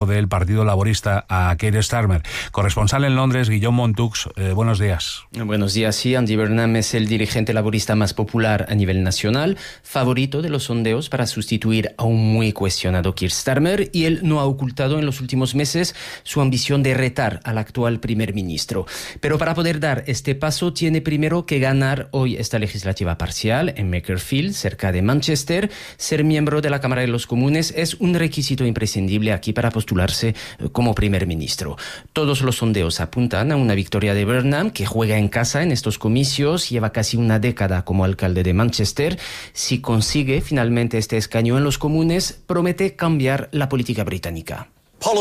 del Partido Laborista a Keir Starmer. Corresponsal en Londres, Guillaume Montux, buenos días. Buenos días, sí. Andy Burnham es el dirigente laborista más popular a nivel nacional, favorito de los sondeos para sustituir a un muy cuestionado Keir Starmer, y él no ha ocultado en los últimos meses su ambición de retar al actual primer ministro. Pero para poder dar este paso tiene primero que ganar hoy esta legislativa parcial en Makerfield, cerca de Manchester. Ser miembro de la Cámara de los Comunes es un requisito imprescindible aquí para postularse como primer ministro. Todos los sondeos apuntan a una victoria de Burnham, que juega en casa en estos comicios, lleva casi una década como alcalde de Manchester. Si consigue finalmente este escaño en los Comunes, promete cambiar la política británica.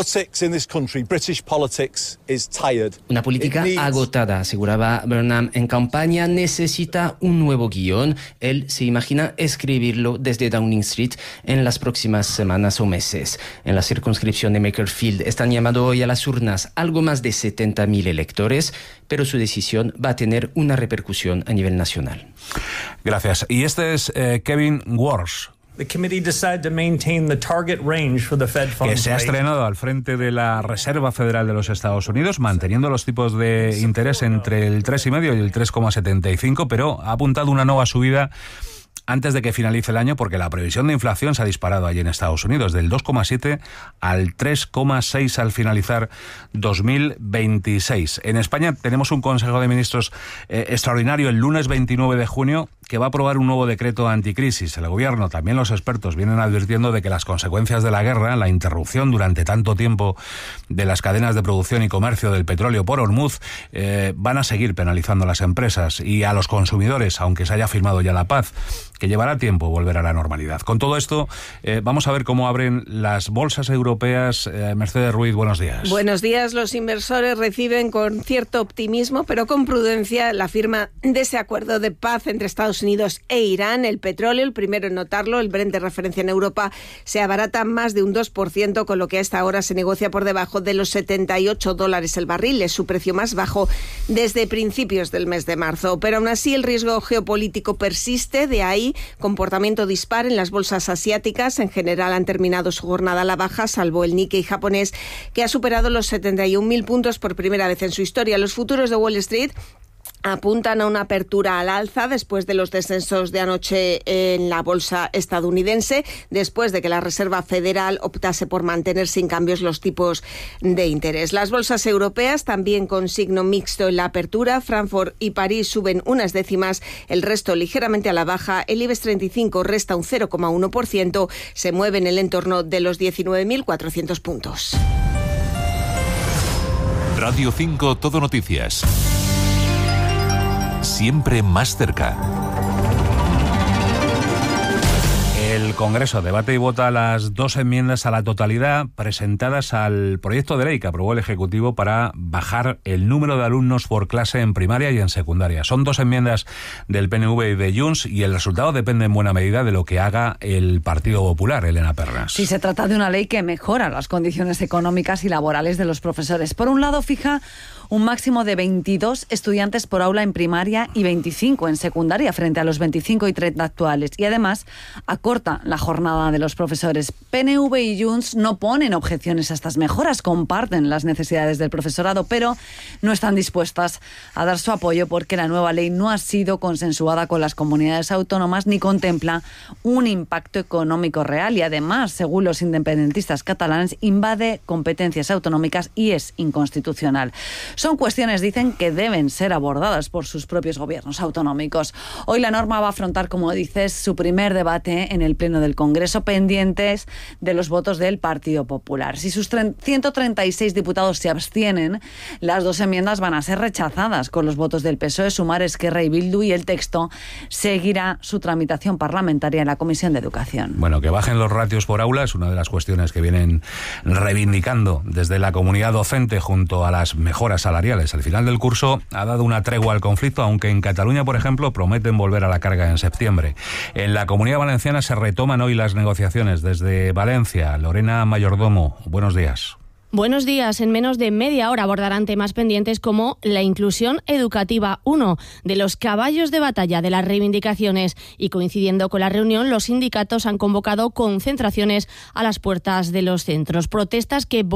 Una política agotada, aseguraba Burnham en campaña, necesita un nuevo guión. Él se imagina escribirlo desde Downing Street en las próximas semanas o meses. En la circunscripción de Makerfield están llamando hoy a las urnas algo más de 70.000 electores, pero su decisión va a tener una repercusión a nivel nacional. Gracias. Y este es Kevin Warsh, que se ha estrenado al frente de la Reserva Federal de los Estados Unidos, manteniendo los tipos de interés entre el 3,5 y el 3,75, pero ha apuntado una nueva subida antes de que finalice el año, porque la previsión de inflación se ha disparado allí en Estados Unidos, del 2,7 al 3,6 al finalizar 2026. En España tenemos un Consejo de Ministros extraordinario el lunes 29 de junio, que va a aprobar un nuevo decreto anticrisis. El gobierno, también los expertos, vienen advirtiendo de que las consecuencias de la guerra, la interrupción durante tanto tiempo de las cadenas de producción y comercio del petróleo por Hormuz, van a seguir penalizando a las empresas y a los consumidores, aunque se haya firmado ya la paz, que llevará tiempo volver a la normalidad. Con todo esto, vamos a ver cómo abren las bolsas europeas. Mercedes Ruiz, buenos días. Buenos días. Los inversores reciben con cierto optimismo, pero con prudencia, la firma de ese acuerdo de paz entre Estados Unidos e Irán. El petróleo, el primero en notarlo, el Brent de referencia en Europa, se abarata más de un 2%, con lo que a esta hora se negocia por debajo de los $78 el barril. Es su precio más bajo desde principios del mes de marzo. Pero aún así el riesgo geopolítico persiste, de ahí comportamiento dispar en las bolsas asiáticas. En general han terminado su jornada a la baja, salvo el Nikkei japonés, que ha superado los 71.000 puntos por primera vez en su historia. Los futuros de Wall Street apuntan a una apertura al alza después de los descensos de anoche en la bolsa estadounidense, después de que la Reserva Federal optase por mantener sin cambios los tipos de interés. Las bolsas europeas también con signo mixto en la apertura. Frankfurt y París suben unas décimas, el resto ligeramente a la baja. El IBEX 35 resta un 0,1%, se mueve en el entorno de los 19.400 puntos. Radio 5 Todo Noticias. Siempre más cerca. El Congreso debate y vota las 2 enmiendas a la totalidad presentadas al proyecto de ley que aprobó el Ejecutivo para bajar el número de alumnos por clase en primaria y en secundaria. Son 2 enmiendas del PNV y de Junts, y el resultado depende en buena medida de lo que haga el Partido Popular. Elena Pernas. Sí, se trata de una ley que mejora las condiciones económicas y laborales de los profesores. Por un lado, fija un máximo de 22 estudiantes por aula en primaria y 25 en secundaria, frente a los 25 y 30 actuales. Y además acorta la jornada de los profesores. PNV y Junts no ponen objeciones a estas mejoras, comparten las necesidades del profesorado, pero no están dispuestas a dar su apoyo porque la nueva ley no ha sido consensuada con las comunidades autónomas ni contempla un impacto económico real, y además, según los independentistas catalanes, invade competencias autonómicas y es inconstitucional. Son cuestiones, dicen, que deben ser abordadas por sus propios gobiernos autonómicos. Hoy la norma va a afrontar, como dices, su primer debate en el Pleno del Congreso, pendientes de los votos del Partido Popular. Si sus 136 diputados se abstienen, las 2 enmiendas van a ser rechazadas con los votos del PSOE, Sumar, Esquerra y Bildu, y el texto seguirá su tramitación parlamentaria en la Comisión de Educación. Bueno, que bajen los ratios por aula es una de las cuestiones que vienen reivindicando desde la comunidad docente, junto a las mejoras salariales. Al final del curso ha dado una tregua al conflicto, aunque en Cataluña, por ejemplo, prometen volver a la carga en septiembre. En la Comunidad Valenciana se retoman hoy las negociaciones. Desde Valencia, Lorena Mayordomo, buenos días. Buenos días. En menos de media hora abordarán temas pendientes como la inclusión educativa, uno de los caballos de batalla de las reivindicaciones. Y coincidiendo con la reunión, los sindicatos han convocado concentraciones a las puertas de los centros. Protestas que